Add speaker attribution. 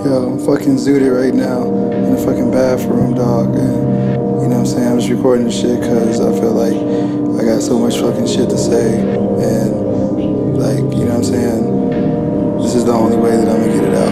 Speaker 1: Yo, I'm fucking zooted right now in the fucking bathroom, dog. And you know what I'm saying? I'm just recording this shit because I feel like I got so much fucking shit to say. And like, you know what I'm saying? This is the only way that I'm gonna get it out.